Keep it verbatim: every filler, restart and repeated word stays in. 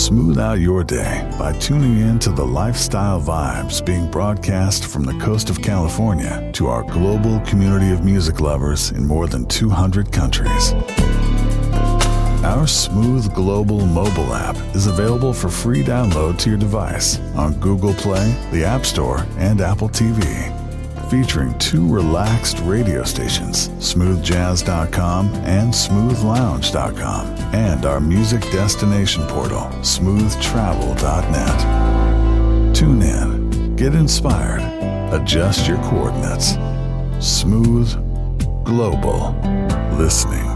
Smooth out your day by tuning in to the lifestyle vibes being broadcast from the coast of California to our global community of music lovers in more than two hundred countries. Our Smooth Global mobile app is available for free download to your device on Google Play, the App Store, and Apple T V. Featuring two relaxed radio stations, smooth jazz dot com and smooth lounge dot com, and our music destination portal, smooth travel dot net. Tune in, get inspired, adjust your coordinates. Smooth Global Listening.